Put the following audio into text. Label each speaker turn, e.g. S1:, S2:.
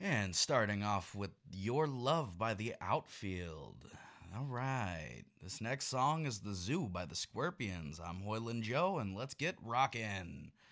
S1: And starting off with Your Love by the Outfield. All right. This next song is The Zoo by the Scorpions. I'm Hoyland Joe, and let's get rockin'.